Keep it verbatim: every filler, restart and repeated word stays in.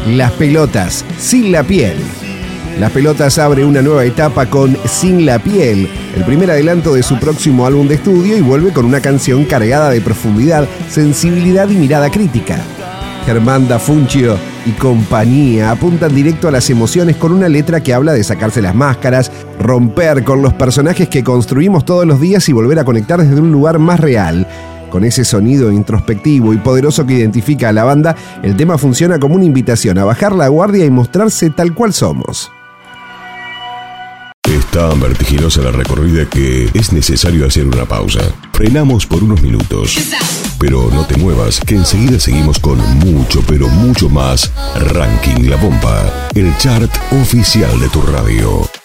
Las Pelotas, Sin la Piel. Las Pelotas abre una nueva etapa con Sin la Piel, el primer adelanto de su próximo álbum de estudio, y vuelve con una canción cargada de profundidad, sensibilidad y mirada crítica. Germán Dafuncio y compañía apuntan directo a las emociones con una letra que habla de sacarse las máscaras, romper con los personajes que construimos todos los días y volver a conectar desde un lugar más real. Con ese sonido introspectivo y poderoso que identifica a la banda, el tema funciona como una invitación a bajar la guardia y mostrarse tal cual somos. Es tan vertiginosa la recorrida que es necesario hacer una pausa. Frenamos por unos minutos. Pero no te muevas, que enseguida seguimos con mucho, pero mucho más Ranking La Pompa, el chart oficial de tu radio.